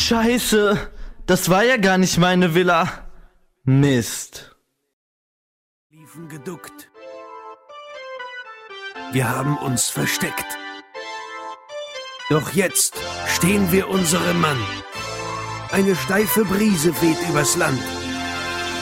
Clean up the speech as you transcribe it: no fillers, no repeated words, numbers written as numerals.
Scheiße, das war ja gar nicht meine Villa. Mist. Liefen geduckt. Wir haben uns versteckt. Doch jetzt stehen wir unserem Mann. Eine steife Brise weht übers Land.